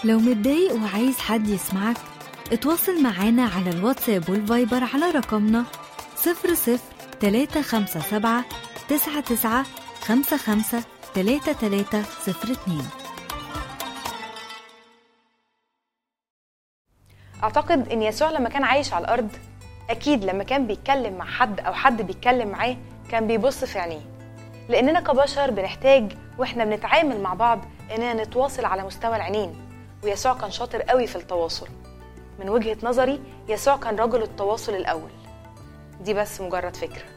لو متضايق وعايز حد يسمعك، اتواصل معانا على الواتساب والفايبر على رقمنا 00357 99 55 3302. أعتقد إن يسوع لما كان عايش على الأرض، أكيد لما كان بيتكلم مع حد أو حد بيتكلم معاه كان بيبص في عينيه، لأننا كبشر بنحتاج وإحنا بنتعامل مع بعض إننا نتواصل على مستوى العينين، ويسوع كان شاطر قوي في التواصل. من وجهة نظري يسوع كان رجل التواصل الأول. دي بس مجرد فكرة.